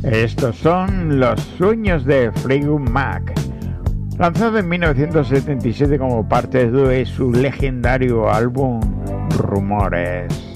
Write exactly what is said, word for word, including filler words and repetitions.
Estos son Los sueños de Fleetwood Mac, lanzado en mil novecientos setenta y siete como parte de su legendario álbum Rumores.